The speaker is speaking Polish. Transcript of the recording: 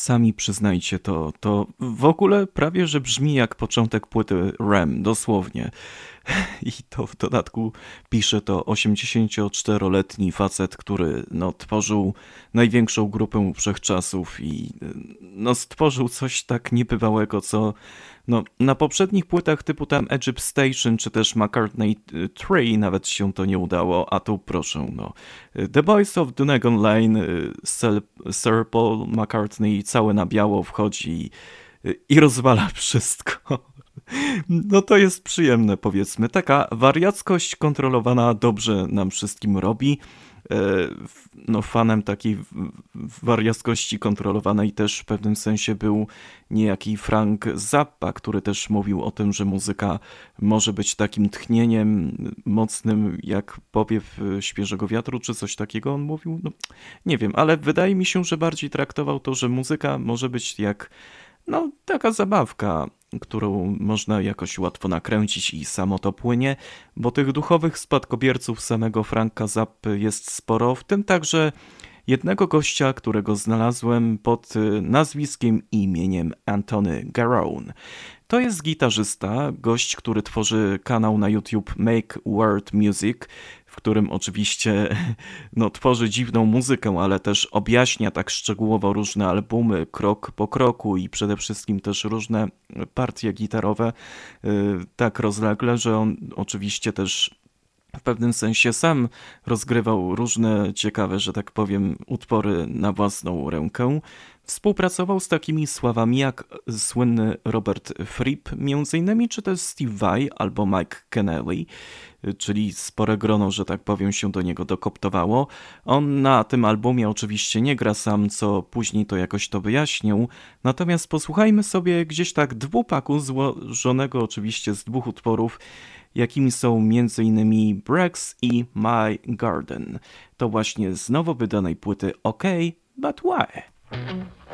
sami przyznajcie to w ogóle prawie, że brzmi jak początek płyty REM, dosłownie. I to w dodatku pisze to 84-letni facet, który tworzył największą grupę wszechczasów i stworzył coś tak niebywałego, co na poprzednich płytach typu tam Egypt Station czy też McCartney 3 nawet się to nie udało, a tu proszę, The Boys of Donegal Lane, Sir Paul McCartney cały na biało wchodzi i rozwala wszystko. No to jest przyjemne, powiedzmy. Taka wariackość kontrolowana dobrze nam wszystkim robi. Fanem takiej wariackości kontrolowanej też w pewnym sensie był niejaki Frank Zappa, który też mówił o tym, że muzyka może być takim tchnieniem mocnym jak powiew świeżego wiatru, czy coś takiego on mówił. Nie wiem, ale wydaje mi się, że bardziej traktował to, że muzyka może być jak taka zabawka, którą można jakoś łatwo nakręcić i samo to płynie, bo tych duchowych spadkobierców samego Franka Zappy jest sporo, w tym także jednego gościa, którego znalazłem pod nazwiskiem i imieniem Anthony Garone. To jest gitarzysta, gość, który tworzy kanał na YouTube Make World Music, w którym oczywiście tworzy dziwną muzykę, ale też objaśnia tak szczegółowo różne albumy, krok po kroku i przede wszystkim też różne partie gitarowe tak rozlegle, że on oczywiście też w pewnym sensie sam rozgrywał różne ciekawe, że tak powiem, utwory na własną rękę. Współpracował z takimi sławami jak słynny Robert Fripp między innymi, czy też Steve Vai albo Mike Kennelly, czyli spore grono, że tak powiem, się do niego dokoptowało. On na tym albumie oczywiście nie gra sam, co później to jakoś to wyjaśnił, natomiast posłuchajmy sobie gdzieś tak dwupaku złożonego oczywiście z dwóch utworów, jakimi są m.in. Breaks i My Garden. To właśnie z nowo wydanej płyty OK, But Why?